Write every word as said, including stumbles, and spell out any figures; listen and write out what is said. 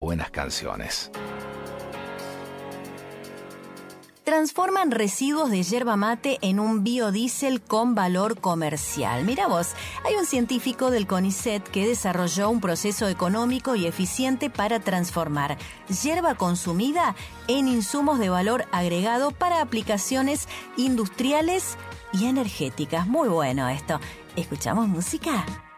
buenas canciones. Transforman residuos de yerba mate en un biodiesel con valor comercial. Mira vos, hay un científico del CONICET que desarrolló un proceso económico y eficiente para transformar yerba consumida en insumos de valor agregado para aplicaciones industriales y energéticas. Muy bueno esto. ¿Escuchamos música?